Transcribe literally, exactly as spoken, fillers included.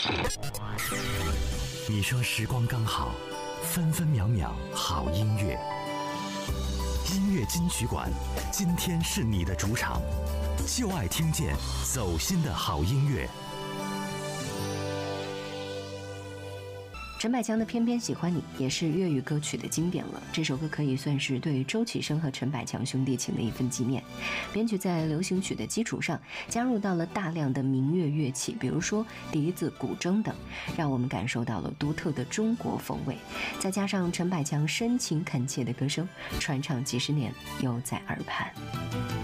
你说时光刚好，分分秒秒好音乐。音乐金曲馆，今天是你的主场，就爱听见走心的好音乐。 陈百强的《偏偏喜欢你》也是粤语歌曲的经典了。这首歌可以算是对周启生和陈百强兄弟情的一份纪念。编曲在流行曲的基础上，加入到了大量的民乐乐器，比如说笛子、古筝等，让我们感受到了独特的中国风味。再加上陈百强深情恳切的歌声，传唱几十年，犹在耳畔。